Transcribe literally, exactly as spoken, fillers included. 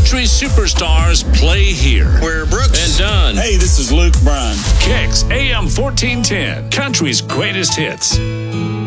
country superstars play here. Where Brooks And Dunn. Hey, this is Luke Bryan. Kicks A M fourteen ten, country's greatest hits.